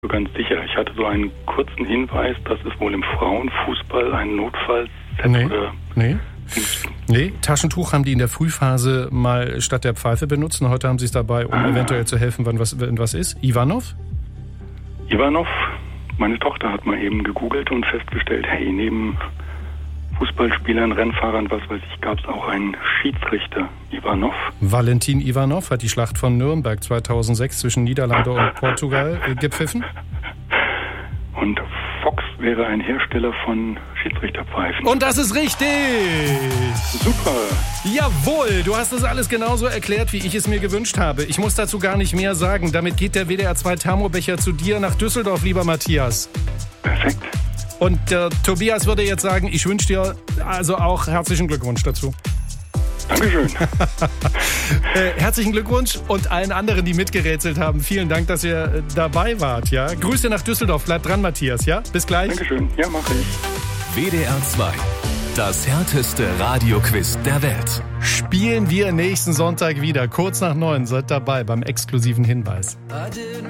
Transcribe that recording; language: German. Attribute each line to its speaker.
Speaker 1: so ganz sicher. Ich hatte so einen kurzen Hinweis, dass es wohl im Frauenfußball ein Notfallset oder...
Speaker 2: Nee, Taschentuch haben die in der Frühphase mal statt der Pfeife benutzt und heute haben sie es dabei, um eventuell zu helfen, wenn was ist. Ivanov?
Speaker 1: Ivanov, meine Tochter hat mal eben gegoogelt und festgestellt, hey, neben Fußballspielern, Rennfahrern, was weiß ich, gab es auch einen Schiedsrichter, Ivanov.
Speaker 2: Valentin Ivanov hat die Schlacht von Nürnberg 2006 zwischen Niederlande und Portugal gepfiffen.
Speaker 1: Und Fox wäre ein Hersteller von Schiedsrichterpfeifen.
Speaker 2: Und das ist richtig!
Speaker 1: Super!
Speaker 2: Jawohl, du hast das alles genauso erklärt, wie ich es mir gewünscht habe. Ich muss dazu gar nicht mehr sagen. Damit geht der WDR 2 Thermobecher zu dir nach Düsseldorf, lieber Matthias.
Speaker 1: Perfekt.
Speaker 2: Und Tobias würde jetzt sagen, ich wünsche dir also auch herzlichen Glückwunsch dazu.
Speaker 1: Dankeschön.
Speaker 2: Herzlichen Glückwunsch und allen anderen, die mitgerätselt haben. Vielen Dank, dass ihr dabei wart. Ja? Grüße nach Düsseldorf. Bleib dran, Matthias. Ja? Bis gleich.
Speaker 1: Dankeschön. Ja, mache ich.
Speaker 3: WDR 2. Das härteste Radioquiz der Welt.
Speaker 2: Spielen wir nächsten Sonntag wieder. Kurz nach 9. Seid dabei beim exklusiven Hinweis.